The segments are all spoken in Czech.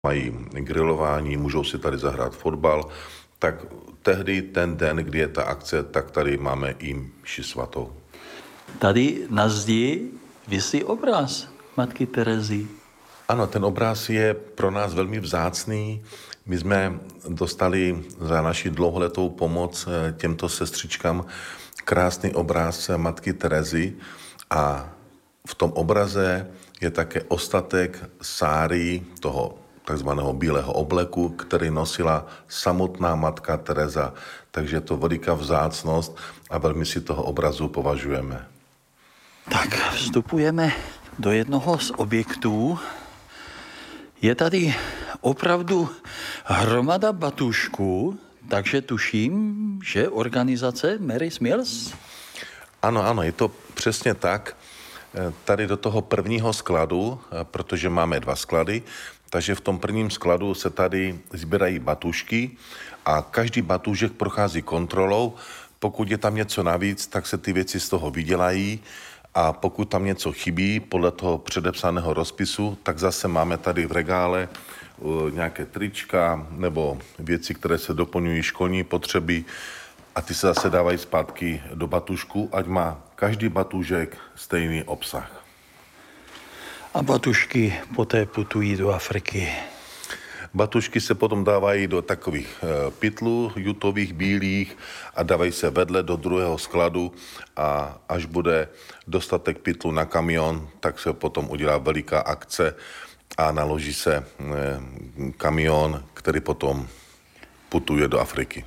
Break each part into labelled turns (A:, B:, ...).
A: mají grilování, můžou si tady zahrát fotbal, tak tehdy ten den, kdy je ta akce, tak tady máme i mši svatou.
B: Tady na zdi visí obraz Matky Terezy.
A: Ano, ten obraz je pro nás velmi vzácný. My jsme dostali za naši dlouholetou pomoc těmto sestřičkám krásný obraz Matky Terezy a v tom obraze je také ostatek sáry, toho takzvaného bílého obleku, který nosila samotná Matka Tereza. Takže je to veliká vzácnost a velmi si toho obrazu považujeme.
B: Tak vstupujeme do jednoho z objektů. Je tady opravdu hromada batůžků, takže tuším, že organizace Mary's Mills?
A: Ano, je to přesně tak. Tady do toho prvního skladu, protože máme 2 sklady, takže v tom prvním skladu se tady sbírají batůžky a každý batůžek prochází kontrolou. Pokud je tam něco navíc, tak se ty věci z toho vydělají a pokud tam něco chybí podle toho předepsaného rozpisu, tak zase máme tady v regále nějaké trička nebo věci, které se doplňují školní potřeby a ty se zase dávají zpátky do batůžku, ať má každý batůžek stejný obsah.
B: A batušky poté putují do Afriky.
A: Batušky se potom dávají do takových pytlů jutových, bílých a dávají se vedle do druhého skladu a až bude dostatek pytlů na kamion, tak se potom udělá veliká akce a naloží se kamion, který potom putuje do Afriky.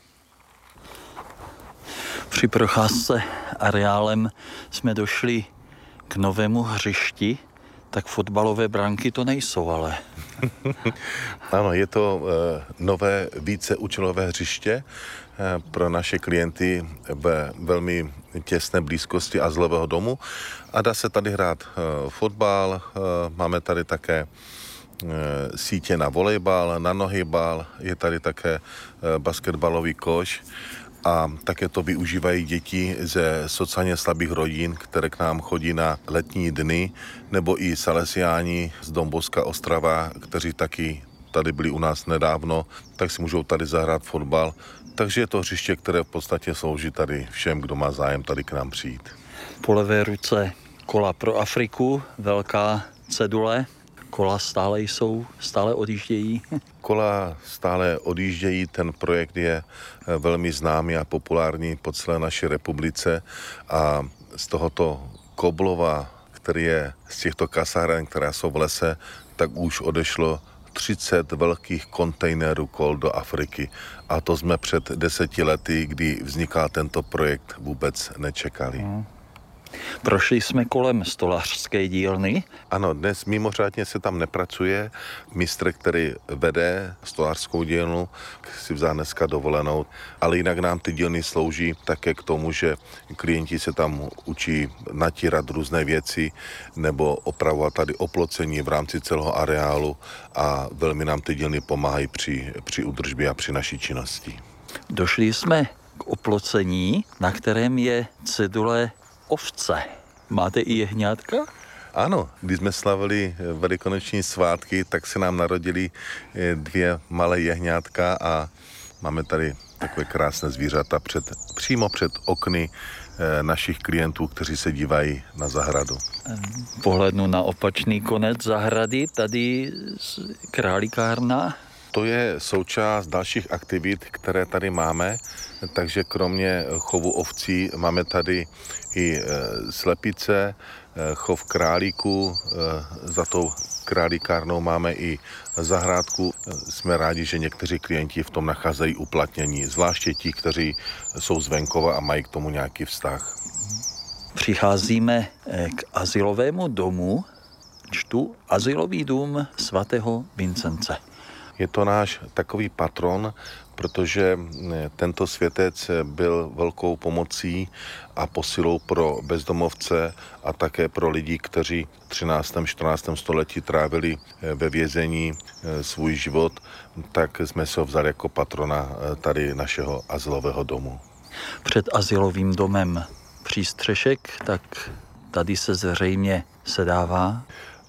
B: Při procházce areálem jsme došli k novému hřišti, tak fotbalové branky to nejsou, ale...
A: Ano, je to nové víceúčelové hřiště pro naše klienty ve velmi těsné blízkosti azylového domu a dá se tady hrát fotbal, máme tady také sítě na volejbal, na nohybal, je tady také basketbalový koš a také to využívají děti ze sociálně slabých rodin, které k nám chodí na letní dny, nebo i salesiáni z Domboska Ostrava, kteří taky tady byli u nás nedávno, tak si můžou tady zahrát fotbal. Takže je to hřiště, které v podstatě slouží tady všem, kdo má zájem tady k nám přijít.
B: Po levé ruce kola pro Afriku, velká cedule. Kola stále odjíždějí.
A: Kola stále odjíždějí, ten projekt je velmi známý a populární po celé naší republice a z tohoto Koblova, který je z těchto kasáren, které jsou v lese, tak už odešlo 30 velkých kontejnerů kol do Afriky. A to jsme před 10 lety, kdy vzniká tento projekt, vůbec nečekali.
B: Prošli jsme kolem stolařské dílny.
A: Ano, dnes mimořádně se tam nepracuje. Mistr, který vede stolařskou dílnu, si vzal dneska dovolenou, ale jinak nám ty dílny slouží také k tomu, že klienti se tam učí natírat různé věci nebo opravovat tady oplocení v rámci celého areálu a velmi nám ty dílny pomáhají při údržbě a při naší činnosti.
B: Došli jsme k oplocení, na kterém je cedule ovce. Máte i jehňátka?
A: Ano, když jsme slavili velikonoční svátky, tak se nám narodili 2 malé jehňátka a máme tady takové krásné zvířata přímo před okny našich klientů, kteří se dívají na zahradu.
B: Pohlednu na opačný konec zahrady, tady králikárna.
A: To je součást dalších aktivit, které tady máme, takže kromě chovu ovcí máme tady i slepice, chov králíků, za tou králikárnou máme i zahrádku. Jsme rádi, že někteří klienti v tom nacházejí uplatnění, zvláště ti, kteří jsou z venkova a mají k tomu nějaký vztah.
B: Přicházíme k azylovému domu, čtu Azylový dům svatého Vincence.
A: Je to náš takový patron, protože tento světec byl velkou pomocí a posilou pro bezdomovce a také pro lidi, kteří v 13. 14. století trávili ve vězení svůj život, tak jsme se ho vzali jako patrona tady našeho azylového domu.
B: Před azylovým domem přístřešek, tak tady se zřejmě sedává.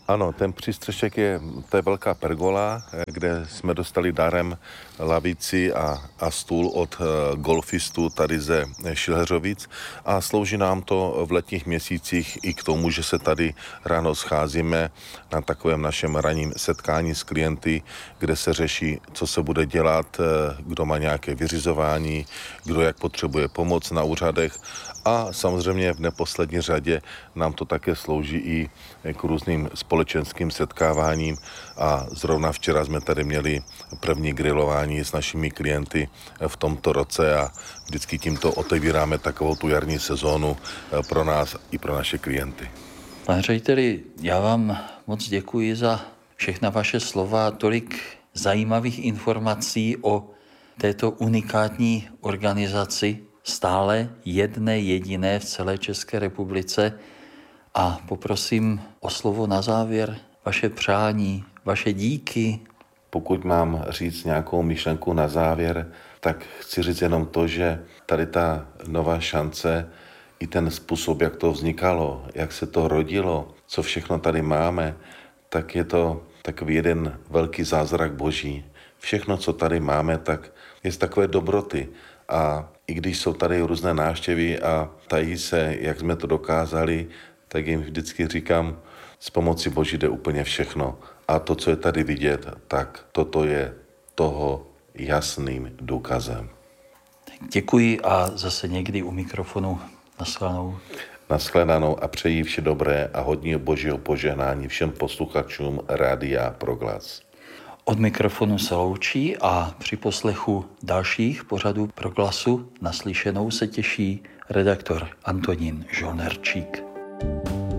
A: Ano, ten přístřešek to je velká pergola, kde jsme dostali darem lavici a stůl od golfistů tady ze Šileřovic a slouží nám to v letních měsících i k tomu, že se tady ráno scházíme na takovém našem ranním setkání s klienty, kde se řeší, co se bude dělat, kdo má nějaké vyřizování, kdo jak potřebuje pomoc na úřadech a samozřejmě v neposlední řadě nám to také slouží i k různým společenským setkáváním a zrovna včera jsme tady měli první grilování s našimi klienty v tomto roce a vždycky tímto otevíráme takovou tu jarní sezónu pro nás i pro naše klienty.
B: Pane řediteli, já vám moc děkuji za všechna vaše slova a tolik zajímavých informací o této unikátní organizaci, stále jedné jediné v celé České republice. A poprosím o slovo na závěr, vaše přání, vaše díky.
A: Pokud mám říct nějakou myšlenku na závěr, tak chci říct jenom to, že tady ta nová šance i ten způsob, jak to vznikalo, jak se to rodilo, co všechno tady máme, tak je to takový jeden velký zázrak boží. Všechno, co tady máme, tak je z takové dobroty. A i když jsou tady různé návštěvy a tají se, jak jsme to dokázali, tak jim vždycky říkám, s pomocí Boží jde úplně všechno. A to, co je tady vidět, tak toto je toho jasným důkazem.
B: Děkuji a zase někdy u mikrofonu nashledanou.
A: Nashledanou a přeji vše dobré a hodně Božího požehnání všem posluchačům Rádia Proglas.
B: Od mikrofonu se loučí a při poslechu dalších pořadů Proglasu naslyšenou se těší redaktor Antonín Žolnerčík.